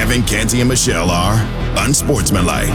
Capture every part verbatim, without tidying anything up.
Kevin, Canty, and Michelle are unsportsmanlike.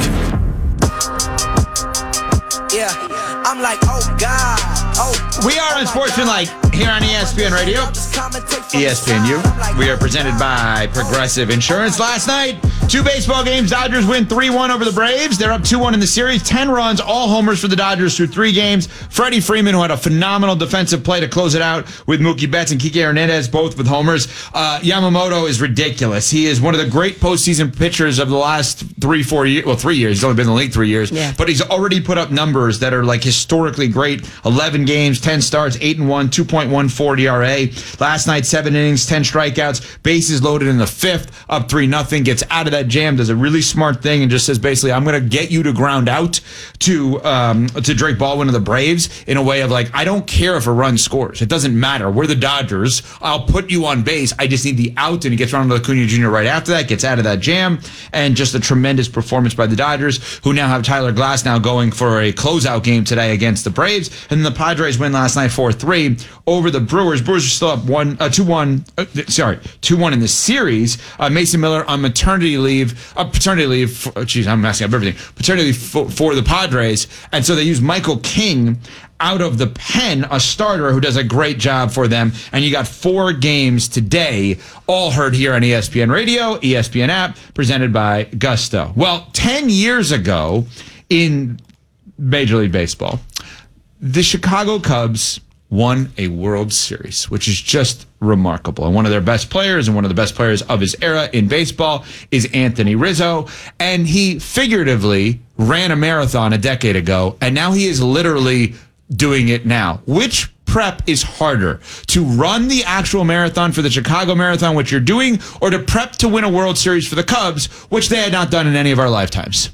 Yeah, I'm like, oh God. Oh, we are unsportsmanlike here on E S P N Radio. E S P N U. We are presented by Progressive Insurance. Last night, two baseball games. Dodgers win three one over the Braves. They're up two one in the series. ten runs, all homers for the Dodgers through three games. Freddie Freeman, who had a phenomenal defensive play to close it out with Mookie Betts and Kike Hernandez, both with homers. Uh, Yamamoto is ridiculous. He is one of the great postseason pitchers of the last three, four years. Well, three years. He's only been in the league three years. Yeah. But he's already put up numbers that are like historically great. eleven games, ten starts, eight and one, two point one four E R A. Last night, seven innings, ten strikeouts, bases loaded in the fifth, up three nothing, gets out of that jam, does a really smart thing, and just says basically, I'm going to get you to ground out to um, to Drake Baldwin of the Braves in a way of like, I don't care if a run scores. It doesn't matter. We're the Dodgers. I'll put you on base. I just need the out, and he gets Ronald Acuna Junior right after that, gets out of that jam, and just a tremendous performance by the Dodgers, who now have Tyler Glass now going for a closeout game today against the Braves, and the Padres win last night four three over the Brewers. Brewers are still up one, uh, two one, uh, sorry, two one in the series. Uh, Mason Miller on maternity leave, uh, paternity leave, for, oh, geez, I'm messing up everything, paternity leave for, for the Padres, and so they use Michael King out of the pen, a starter who does a great job for them, and you got four games today, all heard here on E S P N Radio, E S P N app, presented by Gusto. Well, ten years ago in Major League Baseball, the Chicago Cubs won a World Series, which is just remarkable. And one of their best players and one of the best players of his era in baseball is Anthony Rizzo. And he figuratively ran a marathon a decade ago, and now he is literally doing it now. Which prep is harder, to run the actual marathon for the Chicago Marathon, which you're doing, or to prep to win a World Series for the Cubs, which they had not done in any of our lifetimes?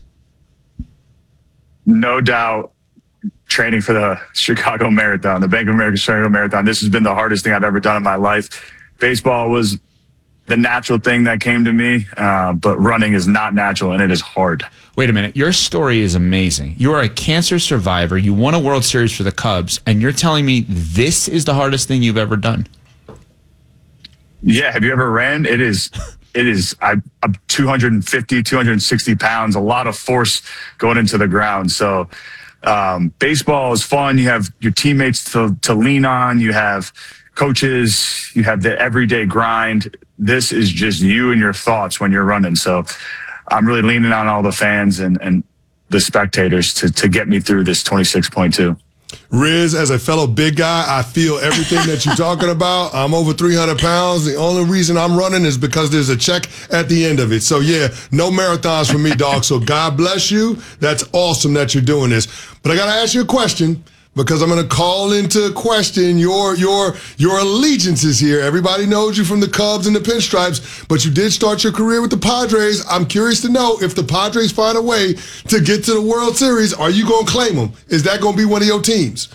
No doubt. Training for the Chicago Marathon, the Bank of America Chicago Marathon. This has been the hardest thing I've ever done in my life. Baseball was the natural thing that came to me, uh, but running is not natural, and it is hard. Wait a minute. Your story is amazing. You are a cancer survivor. You won a World Series for the Cubs, and you're telling me this is the hardest thing you've ever done? Yeah. Have you ever ran? It is. It is. I, I'm two fifty, two sixty pounds, a lot of force going into the ground. So, Um, baseball is fun. You have your teammates to, to lean on. You have coaches. You have the everyday grind. This is just you and your thoughts when you're running. So I'm really leaning on all the fans and, and the spectators to, to get me through this twenty-six point two. Riz, as a fellow big guy, I feel everything that you're talking about. I'm over three hundred pounds. The only reason I'm running is because there's a check at the end of it. So, yeah, no marathons for me, dog. So God bless you. That's awesome that you're doing this. But I got to ask you a question, because I'm going to call into question your your your allegiances here. Everybody knows you from the Cubs and the Pinstripes, but you did start your career with the Padres. I'm curious to know, if the Padres find a way to get to the World Series, are you going to claim them? Is that going to be one of your teams?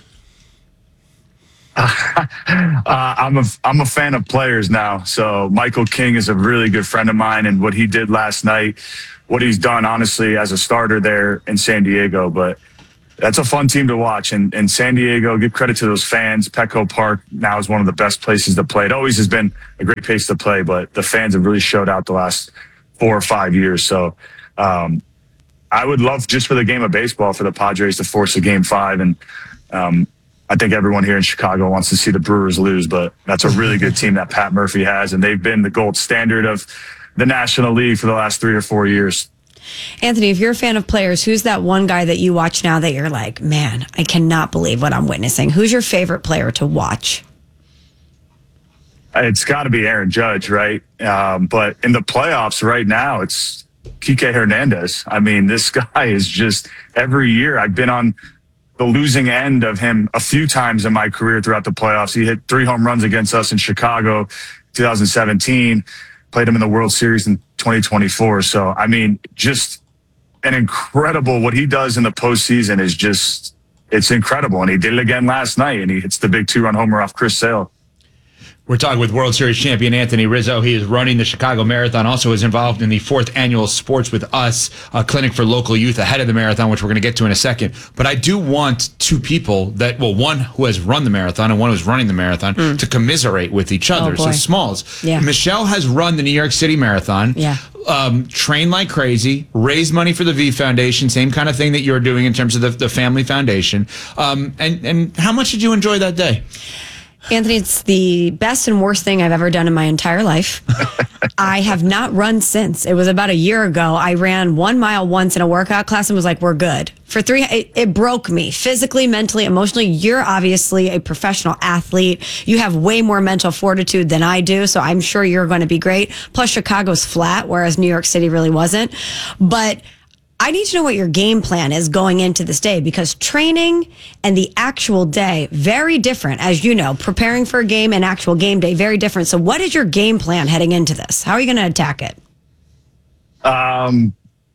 Uh, I'm a I'm a fan of players now. So Michael King is a really good friend of mine, and what he did last night, what he's done, honestly, as a starter there in San Diego, but that's a fun team to watch. And, and San Diego, give credit to those fans. Petco Park now is one of the best places to play. It always has been a great place to play, but the fans have really showed out the last four or five years. So um, I would love, just for the game of baseball, for the Padres to force a game five. And um, I think everyone here in Chicago wants to see the Brewers lose, but that's a really good team that Pat Murphy has. And they've been the gold standard of the National League for the last three or four years. Anthony, if you're a fan of players, who's that one guy that you watch now that you're like, man, I cannot believe what I'm witnessing? Who's your favorite player to watch? It's got to be Aaron Judge, right? Um, but in the playoffs right now, it's Kike Hernandez. I mean, this guy is just, every year I've been on the losing end of him a few times in my career throughout the playoffs. He hit three home runs against us in Chicago, two thousand seventeen. Played him in the World Series in twenty twenty-four. So, I mean, just an incredible, what he does in the postseason is just, it's incredible. And he did it again last night, and he hits the big two-run homer off Chris Sale. We're talking with World Series champion Anthony Rizzo. He is running the Chicago Marathon, also is involved in the fourth annual Sports With Us uh, clinic for local youth ahead of the marathon, which we're going to get to in a second. But I do want two people that, well, one who has run the marathon and one who's running the marathon mm. to commiserate with each other. Oh, so Smalls. Yeah. Michelle has run the New York City Marathon. Yeah. um, train like crazy, raise money for the V Foundation, same kind of thing that you're doing in terms of the, the family foundation. Um, and, and how much did you enjoy that day? Anthony, it's the best and worst thing I've ever done in my entire life. I have not run since. It was about a year ago. I ran one mile once in a workout class and was like, we're good. For three, it, it broke me physically, mentally, emotionally. You're obviously a professional athlete. You have way more mental fortitude than I do, so I'm sure you're going to be great. Plus, Chicago's flat, whereas New York City really wasn't. But I need to know what your game plan is going into this day, because training and the actual day, very different. As you know, preparing for a game and actual game day, very different. So what is your game plan heading into this? How are you going to attack it? Um,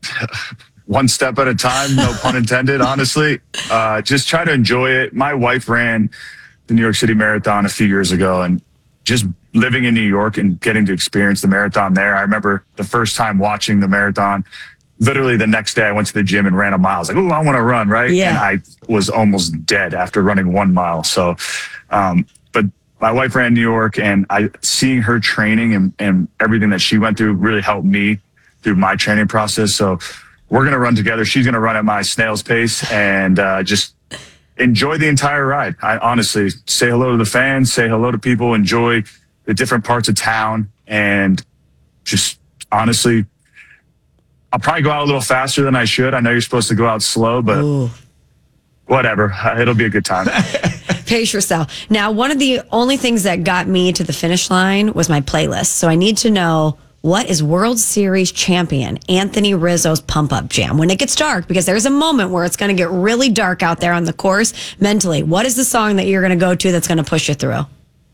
one step at a time, no pun intended, honestly. Uh, just try to enjoy it. My wife ran the New York City Marathon a few years ago, and just living in New York and getting to experience the marathon there. I remember the first time watching the marathon. Literally the next day I went to the gym and ran a mile. I was like, oh, I want to run, right? Yeah. And I was almost dead after running one mile. So, um, but my wife ran New York, and I seeing her training and, and everything that she went through really helped me through my training process. So we're going to run together. She's going to run at my snail's pace, and uh, just enjoy the entire ride. I honestly say hello to the fans, say hello to people, enjoy the different parts of town, and just honestly, I'll probably go out a little faster than I should. I know you're supposed to go out slow, but Ooh. whatever. It'll be a good time. Pace yourself. Now, one of the only things that got me to the finish line was my playlist. So I need to know, what is World Series champion Anthony Rizzo's pump up jam when it gets dark? Because there's a moment where it's going to get really dark out there on the course mentally. What is the song that you're going to go to that's going to push you through?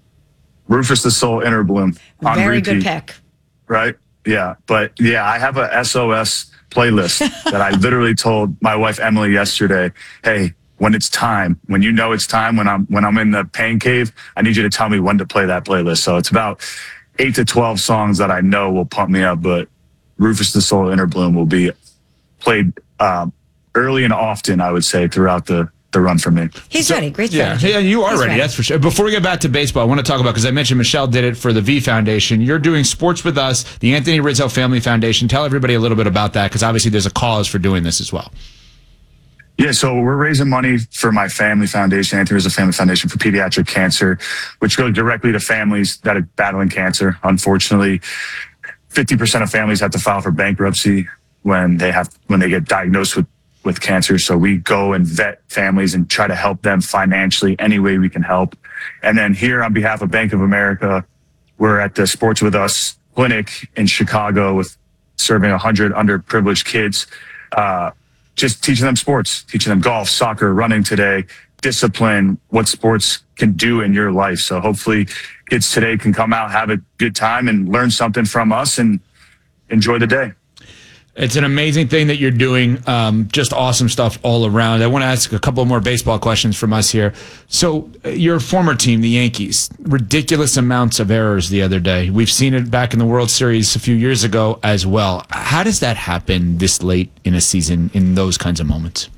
Rufus the Soul, Inner Bloom. On Very repeat, good pick. Right? Yeah. But yeah, I have a S O S playlist that I literally told my wife, Emily, yesterday, hey, when it's time, when you know it's time, when I'm, when I'm in the pain cave, I need you to tell me when to play that playlist. So it's about eight to twelve songs that I know will pump me up, but Rufus the Soul, Inner Bloom will be played, um, early and often, I would say, throughout the, the run for me. He's so, ready. Great yeah, strategy. yeah, you are He's ready, ready. That's for sure. Before we get back to baseball, I want to talk about, because I mentioned Michelle did it for the V Foundation. You're doing Sports With Us, the Anthony Rizzo Family Foundation. Tell everybody a little bit about that, because obviously there's a cause for doing this as well. Yeah, so we're raising money for my family foundation, Anthony Rizzo Family Foundation for Pediatric Cancer, which goes directly to families that are battling cancer. Unfortunately, fifty percent of families have to file for bankruptcy when they have when they get diagnosed with with cancer. So we go and vet families and try to help them financially any way we can help. And then here on behalf of Bank of America, we're at the Sports With Us clinic in Chicago with serving one hundred underprivileged kids, uh, just teaching them sports, teaching them golf, soccer, running today, discipline, what sports can do in your life. So hopefully kids today can come out, have a good time, and learn something from us and enjoy the day. It's an amazing thing that you're doing. Um, just awesome stuff all around. I want to ask a couple more baseball questions from us here. So uh, your former team, the Yankees, ridiculous amounts of errors the other day. We've seen it back in the World Series a few years ago as well. How does that happen this late in a season in those kinds of moments?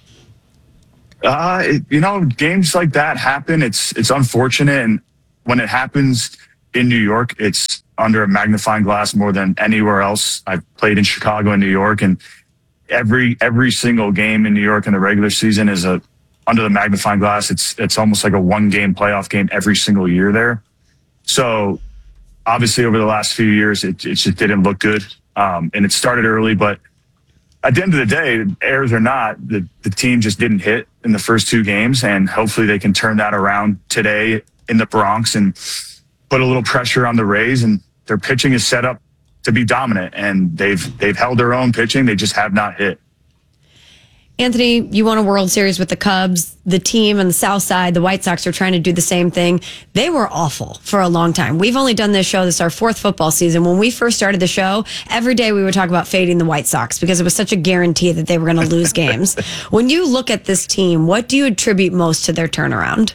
Uh, it, you know, games like that happen. It's, it's unfortunate. And when it happens in New York, it's under a magnifying glass more than anywhere else. I've played in Chicago and New York, and every every single game in New York in the regular season is a under the magnifying glass. It's it's almost like a one game playoff game every single year there. So obviously over the last few years, it, it just didn't look good, um, and it started early. But at the end of the day, errors or not, the the team just didn't hit in the first two games, and hopefully they can turn that around today in the Bronx and put a little pressure on the Rays. And their pitching is set up to be dominant, and they've they've held their own pitching. They just have not hit. Anthony, you won a World Series with the Cubs. The team on the South Side, the White Sox, are trying to do the same thing. They were awful for a long time. We've only done this show. This is our fourth football season. When we first started the show, every day we would talk about fading the White Sox because it was such a guarantee that they were going to lose games. When you look at this team, what do you attribute most to their turnaround?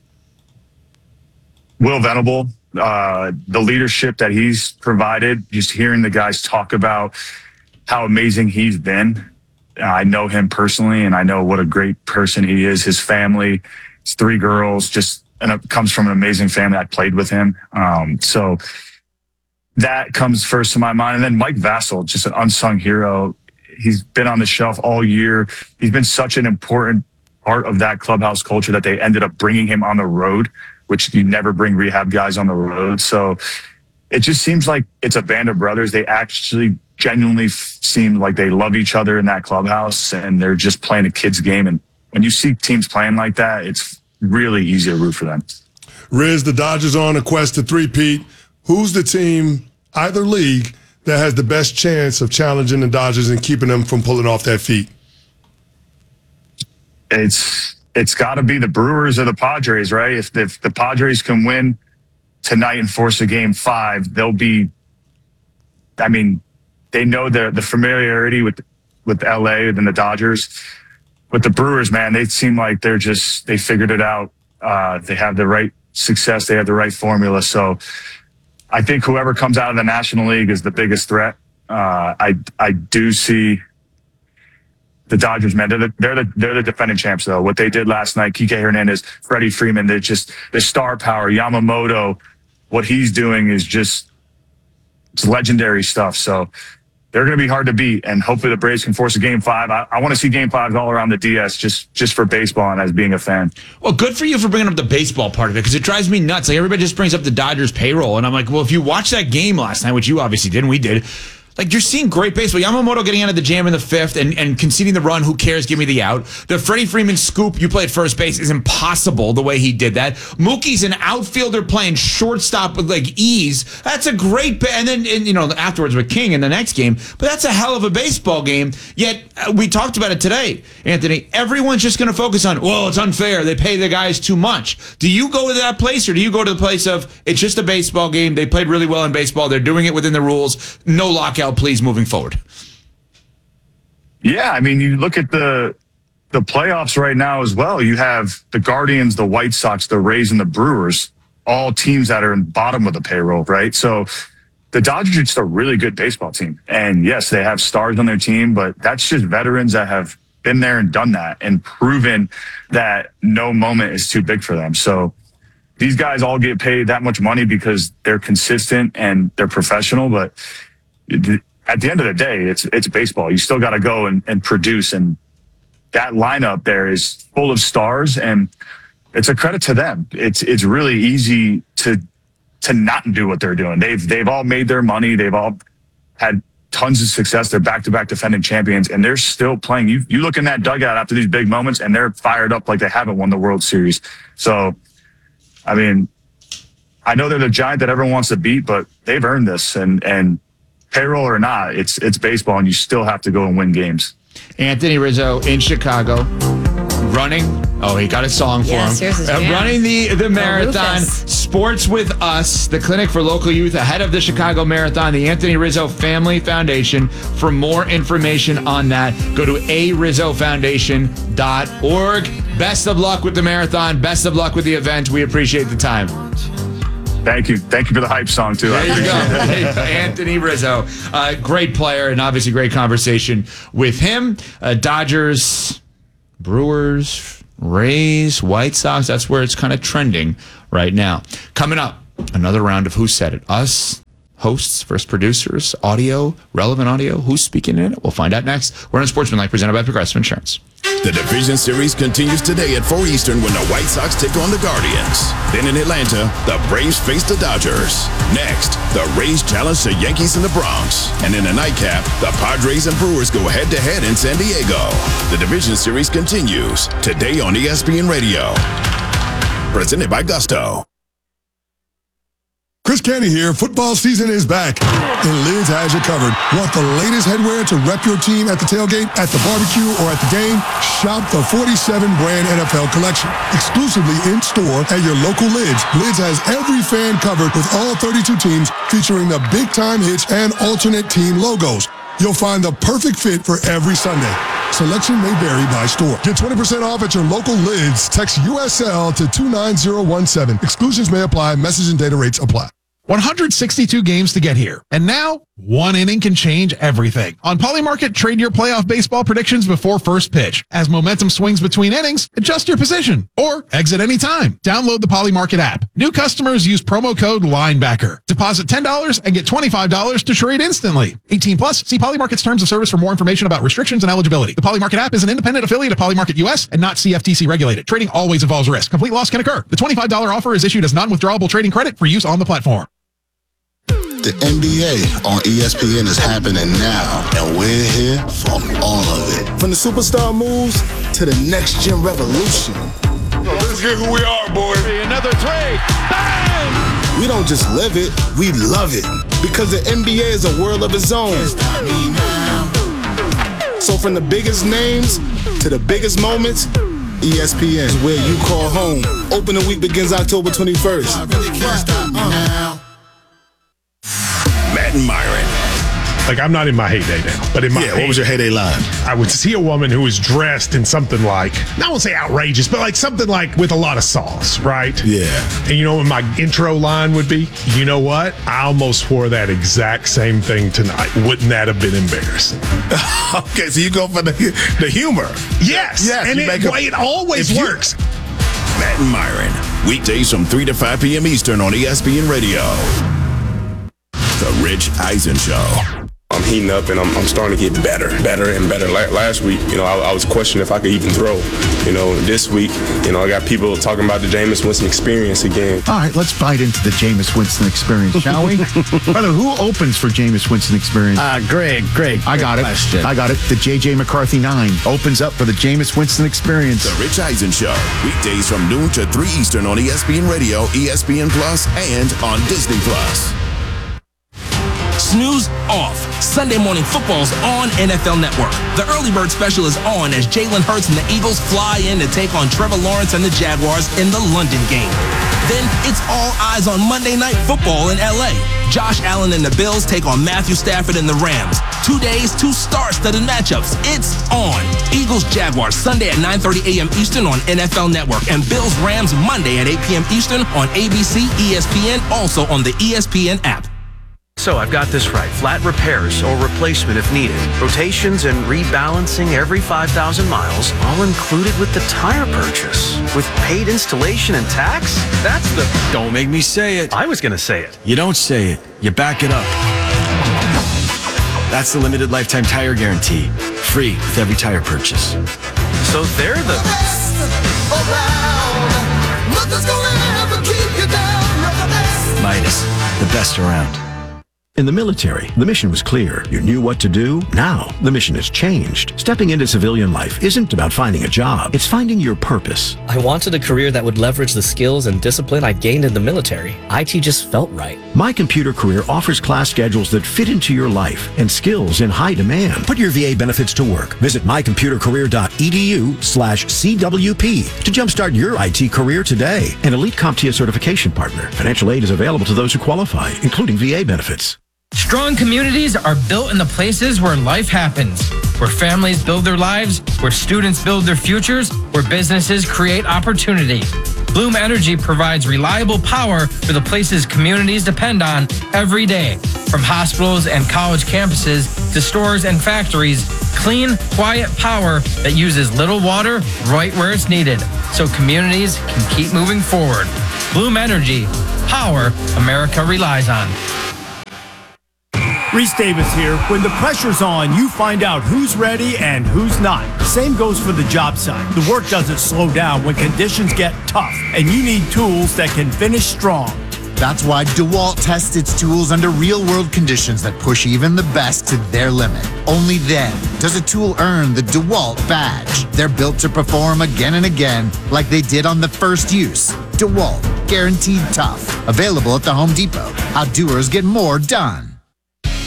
Will Venable, uh, the leadership that he's provided, just hearing the guys talk about how amazing he's been. I know him personally, and I know what a great person he is. His family, his three girls, just and it comes from an amazing family. I played with him. Um, so that comes first to my mind. And then Mike Vassell, just an unsung hero. He's been on the shelf all year. He's been such an important part of that clubhouse culture that they ended up bringing him on the road, which you never bring rehab guys on the road. So it just seems like it's a band of brothers. They actually genuinely f- seem like they love each other in that clubhouse, and they're just playing a kid's game. And when you see teams playing like that, it's really easy to root for them. Riz, the Dodgers are on a quest to three-peat. Who's the team, either league, that has the best chance of challenging the Dodgers and keeping them from pulling off that feat? It's it's got to be the Brewers or the Padres, right? If, if the Padres can win tonight and force a game five, they'll be, I mean, they know the the familiarity with with L A and the Dodgers. But the Brewers, man, they seem like they're just, they figured it out. Uh, they have the right success. They have the right formula. So I think whoever comes out of the National League is the biggest threat. Uh, I I do see the Dodgers, man. They're the, they're the they're the defending champs, though. What they did last night, Kike Hernandez, Freddie Freeman, they're just the star power. Yamamoto, what he's doing is just it's legendary stuff. So they're going to be hard to beat, and hopefully the Braves can force a game five. I, I want to see game fives all around the D S just just for baseball and as being a fan. Well, good for you for bringing up the baseball part of it, because it drives me nuts. Like, everybody just brings up the Dodgers payroll, and I'm like, well, if you watched that game last night, which you obviously did, and we did, like, you're seeing great baseball. Yamamoto getting out of the jam in the fifth and, and conceding the run. Who cares? Give me the out. The Freddie Freeman scoop, you played first base, is impossible the way he did that. Mookie's an outfielder playing shortstop with, like, ease. That's a great – and then, and, you know, afterwards with King in the next game. But that's a hell of a baseball game. Yet, uh, we talked about it today, Anthony. Everyone's just going to focus on, well, it's unfair. They pay the guys too much. Do you go to that place, or do you go to the place of, it's just a baseball game. They played really well in baseball. They're doing it within the rules. No lockout, please, moving forward? Yeah, I mean, you look at the the playoffs right now as well. You have the Guardians, the White Sox, the Rays, and the Brewers, all teams that are in bottom of the payroll, right? So the Dodgers are just a really good baseball team. And yes, they have stars on their team, but that's just veterans that have been there and done that and proven that no moment is too big for them. So these guys all get paid that much money because they're consistent and they're professional, but at the end of the day, it's it's baseball. You still got to go and, and produce, and that lineup there is full of stars, and it's a credit to them. It's it's really easy to to not do what they're doing. They've they've all made their money. They've all had tons of success. They're back-to-back defending champions, and they're still playing. You you look in that dugout after these big moments, and they're fired up like they haven't won the World Series. So, I mean, I know they're the giant that everyone wants to beat, but they've earned this, and and. Payroll or not, it's it's baseball, and you still have to go and win games. Anthony Rizzo in Chicago, running. Oh, he got a song for yes, him. Here's his uh, jam. running the the marathon. Rufus. Sports with Us, the clinic for local youth ahead of the Chicago Marathon. The Anthony Rizzo Family Foundation. For more information on that, go to a rizzo foundation dot org. Best of luck with the marathon. Best of luck with the event. We appreciate the time. Thank you. Thank you for the hype song, too. There you go. Anthony Rizzo. Uh, great player, and obviously great conversation with him. Uh, Dodgers, Brewers, Rays, White Sox. That's where it's kind of trending right now. Coming up, another round of Who Said It? Us, hosts versus producers, audio, relevant audio. Who's speaking in it? We'll find out next. We're on Sportsmanlike, presented by Progressive Insurance. The Division Series continues today at four Eastern when the White Sox take on the Guardians. Then in Atlanta, the Braves face the Dodgers. Next, the Rays challenge the Yankees in the Bronx. And in the nightcap, the Padres and Brewers go head-to-head in San Diego. The Division Series continues today on E S P N Radio. Presented by Gusto. Chris Canty here. Football season is back, and Lids has you covered. Want the latest headwear to rep your team at the tailgate, at the barbecue, or at the game? Shop the forty-seven brand N F L collection, exclusively in store at your local Lids. Lids has every fan covered with all thirty-two teams, featuring the big-time hits and alternate team logos. You'll find the perfect fit for every Sunday. Selection may vary by store. Get twenty percent off at your local Lids. Text U S L to two nine zero one seven. Exclusions may apply. Message and data rates apply. one hundred sixty-two games to get here. And now, one inning can change everything. On Polymarket, trade your playoff baseball predictions before first pitch. As momentum swings between innings, adjust your position or exit anytime. Download the Polymarket app. New customers use promo code LINEBACKER. Deposit ten dollars and get twenty-five dollars to trade instantly. eighteen plus, see Polymarket's terms of service for more information about restrictions and eligibility. The Polymarket app is an independent affiliate of Polymarket U S and not C F T C regulated. Trading always involves risk. Complete loss can occur. The twenty-five dollars offer is issued as non-withdrawable trading credit for use on the platform. The N B A on E S P N is happening now, and we're here for all of it. From the superstar moves to the next-gen revolution. Let's get who we are, boy. Another three. Bang! We don't just live it, we love it. Because the N B A is a world of its own. So from the biggest names to the biggest moments, E S P N is where you call home. Opening week begins October twenty-first. Matt and Myron. Like, I'm not in my heyday now, but in my Yeah, what was your heyday line? I would see a woman who was dressed in something like, I won't say outrageous, but like something like with a lot of sauce, right? Yeah. And you know what my intro line would be? You know what? I almost wore that exact same thing tonight. Wouldn't that have been embarrassing? Okay, so you go for the, the humor. Yes. Yes, And you it, make a- well, it always if you- works. Matt and Myron. Weekdays from three to five p.m. Eastern on E S P N Radio. The Rich Eisen Show. I'm heating up and I'm, I'm starting to get better, better and better. La- last week, you know, I, I was questioning if I could even throw. You know, this week, you know, I got people talking about the Jameis Winston experience again. All right, let's bite into the Jameis Winston experience, shall we? Brother, who opens for Jameis Winston experience? Uh, Greg, Greg. I got it. Question. I got it. The J J McCarthy nine opens up for the Jameis Winston experience. The Rich Eisen Show. Weekdays from noon to three Eastern on E S P N Radio, E S P N Plus, and on Disney Plus. Snooze off. Sunday Morning Football's on N F L Network. The early bird special is on as Jalen Hurts and the Eagles fly in to take on Trevor Lawrence and the Jaguars in the London game. Then it's all eyes on Monday Night Football in L A. Josh Allen and the Bills take on Matthew Stafford and the Rams. Two days, two star-studded matchups. It's on. Eagles-Jaguars Sunday at nine thirty a.m. Eastern on N F L Network. And Bills-Rams Monday at eight p.m. Eastern on A B C, E S P N, also on the E S P N app. So I've got this right. Flat repairs or replacement if needed. Rotations and rebalancing every five thousand miles, all included with the tire purchase. With paid installation and tax? That's the... Don't make me say it. I was going to say it. You don't say it. You back it up. That's the limited lifetime tire guarantee. Free with every tire purchase. So they're the... best around. Nothing's gonna ever keep you down. You're the best. Midas, the best around. In the military, the mission was clear. You knew what to do. Now, the mission has changed. Stepping into civilian life isn't about finding a job. It's finding your purpose. I wanted a career that would leverage the skills and discipline I gained in the military. I T just felt right. My Computer Career offers class schedules that fit into your life and skills in high demand. Put your V A benefits to work. Visit mycomputercareer.edu slash CWP to jumpstart your I T career today. An elite CompTIA certification partner. Financial aid is available to those who qualify, including V A benefits. Strong communities are built in the places where life happens, where families build their lives, where students build their futures, where businesses create opportunity. Bloom Energy provides reliable power for the places communities depend on every day. From hospitals and college campuses to stores and factories, clean, quiet power that uses little water right where it's needed, so communities can keep moving forward. Bloom Energy, power America relies on. Reese Davis here. When the pressure's on, you find out who's ready and who's not. Same goes for the job site. The work doesn't slow down when conditions get tough, and you need tools that can finish strong. That's why DeWalt tests its tools under real-world conditions that push even the best to their limit. Only then does a tool earn the DeWalt badge. They're built to perform again and again like they did on the first use. DeWalt, guaranteed tough. Available at the Home Depot. How doers get more done.